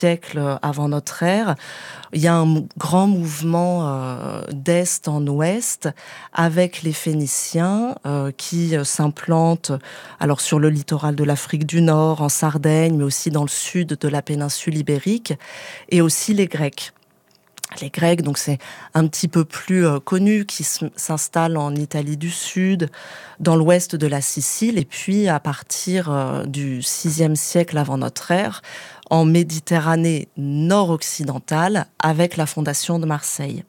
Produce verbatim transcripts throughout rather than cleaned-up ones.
siècle avant notre ère, il y a un mou- grand mouvement euh, d'est en ouest avec les Phéniciens euh, qui euh, s'implantent alors sur le littoral de l'Afrique du Nord, en Sardaigne, mais aussi dans le sud de la péninsule ibérique, et aussi les Grecs. Les Grecs, donc c'est un petit peu plus euh, connu, qui s- s'installent en Italie du Sud, dans l'ouest de la Sicile, et puis à partir euh, du sixième siècle avant notre ère, en Méditerranée nord-occidentale, avec la fondation de Marseille.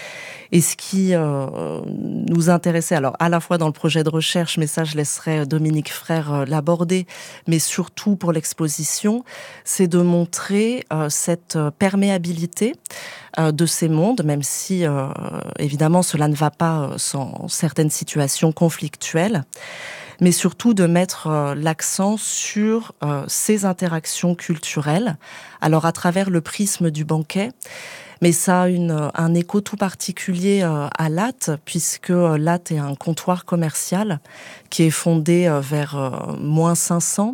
Et ce qui euh, nous intéressait, alors à la fois dans le projet de recherche, mais ça je laisserai Dominique Frère euh, l'aborder, mais surtout pour l'exposition, c'est de montrer euh, cette euh, perméabilité euh, de ces mondes, même si euh, évidemment cela ne va pas euh, sans certaines situations conflictuelles, mais surtout de mettre euh, l'accent sur euh, ces interactions culturelles, alors à travers le prisme du banquet, mais ça a une, un écho tout particulier euh, à Latte, puisque euh, Latte est un comptoir commercial qui est fondé euh, vers euh, moins cinq cents,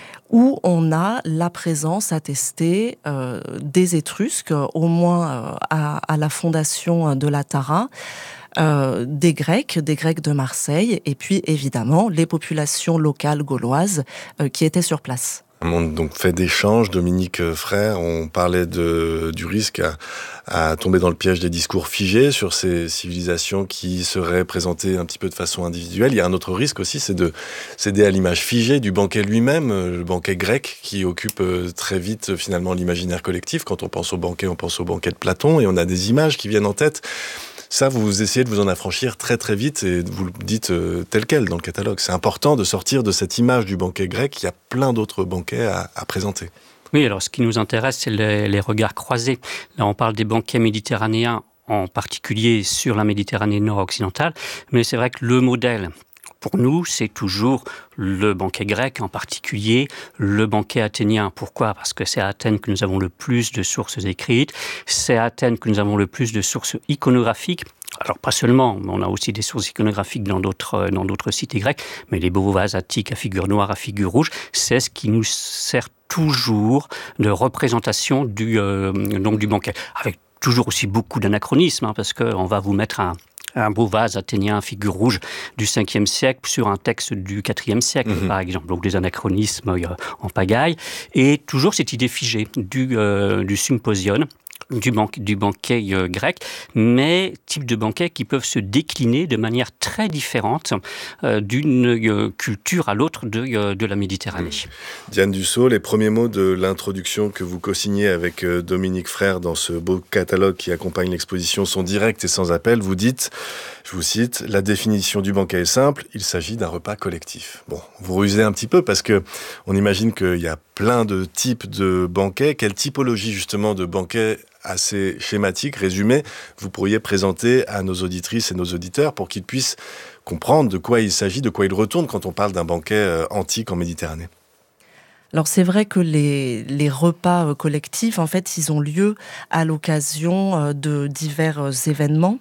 où on a la présence attestée euh, des Étrusques, au moins euh, à, à la fondation de la Tara, euh, des Grecs, des Grecs de Marseille, et puis évidemment les populations locales gauloises euh, qui étaient sur place. Un monde donc fait d'échanges. Dominique Frère, on parlait de, du risque à, à tomber dans le piège des discours figés sur ces civilisations qui seraient présentées un petit peu de façon individuelle. Il y a un autre risque aussi, c'est de céder à l'image figée du banquet lui-même, le banquet grec, qui occupe très vite finalement l'imaginaire collectif. Quand on pense au banquet, on pense au banquet de Platon, et on a des images qui viennent en tête. Ça, vous essayez de vous en affranchir très très vite et vous le dites euh, tel quel dans le catalogue. C'est important de sortir de cette image du banquet grec. Il y a plein d'autres banquets à, à présenter. Oui, alors ce qui nous intéresse, c'est les, les regards croisés. Là, on parle des banquets méditerranéens, en particulier sur la Méditerranée nord-occidentale, mais c'est vrai que le modèle, pour nous, c'est toujours le banquet grec, en particulier le banquet athénien. Pourquoi ? Parce que c'est à Athènes que nous avons le plus de sources écrites, c'est à Athènes que nous avons le plus de sources iconographiques. Alors pas seulement, on a aussi des sources iconographiques dans d'autres, dans d'autres cités grecques, mais les beaux vases attiques à figure noire, à figure rouge, c'est ce qui nous sert toujours de représentation du, euh, donc du banquet, avec toujours aussi beaucoup d'anachronismes, hein, parce qu'on va vous mettre un un beau vase athénien à figure rouge du cinquième siècle sur un texte du quatrième siècle, mmh. par exemple. Donc des anachronismes euh, en pagaille. Et toujours cette idée figée du, euh, du symposion, du, ban- du banquet euh, grec, mais type de banquet qui peuvent se décliner de manière très différente euh, d'une euh, culture à l'autre de, euh, de la Méditerranée. Mmh. Diane Dussault, les premiers mots de l'introduction que vous co-signez avec euh, Dominique Frère dans ce beau catalogue qui accompagne l'exposition sont directs et sans appel. Vous dites, je vous cite, « La définition du banquet est simple, il s'agit d'un repas collectif ». Bon, vous rusez un petit peu parce que on imagine qu'il y a plein de types de banquets. Quelle typologie justement de banquets assez schématique, résumé, vous pourriez présenter à nos auditrices et nos auditeurs pour qu'ils puissent comprendre de quoi il s'agit, de quoi il retourne quand on parle d'un banquet euh, antique en Méditerranée. Alors c'est vrai que les, les repas euh, collectifs, en fait, ils ont lieu à l'occasion euh, de divers euh, événements.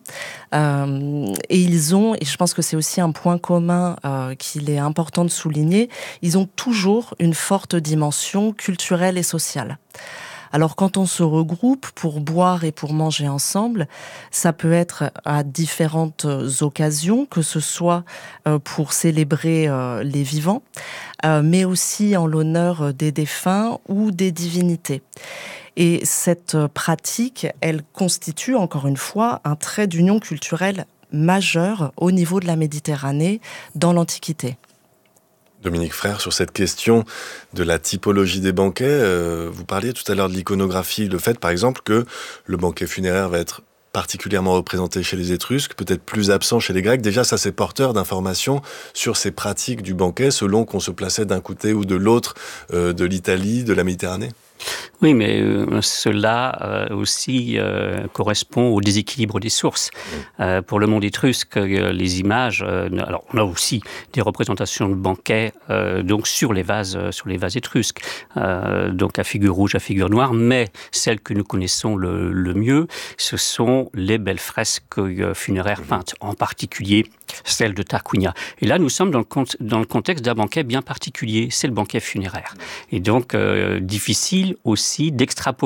Euh, et ils ont, et je pense que c'est aussi un point commun euh, qu'il est important de souligner, ils ont toujours une forte dimension culturelle et sociale. Alors quand on se regroupe pour boire et pour manger ensemble, ça peut être à différentes occasions, que ce soit pour célébrer les vivants, mais aussi en l'honneur des défunts ou des divinités. Et cette pratique, elle constitue encore une fois un trait d'union culturelle majeur au niveau de la Méditerranée dans l'Antiquité. Dominique Frère, sur cette question de la typologie des banquets, euh, vous parliez tout à l'heure de l'iconographie, le fait par exemple que le banquet funéraire va être particulièrement représenté chez les Étrusques, peut-être plus absent chez les Grecs. Déjà, ça c'est porteur d'informations sur ces pratiques du banquet selon qu'on se plaçait d'un côté ou de l'autre euh, de l'Italie, de la Méditerranée. Oui, mais euh, cela euh, aussi euh, correspond au déséquilibre des sources. Mmh. Euh, pour le monde étrusque, euh, les images, euh, alors on a aussi des représentations de banquets euh, donc sur les vases, euh, sur les vases étrusques, euh, donc à figure rouge, à figure noire, mais celles que nous connaissons le, le mieux, ce sont les belles fresques euh, funéraires peintes, en particulier celle de Tarquinia. Et là, nous sommes dans le, con- dans le contexte d'un banquet bien particulier, c'est le banquet funéraire. Et donc, euh, difficile aussi d'extrapoler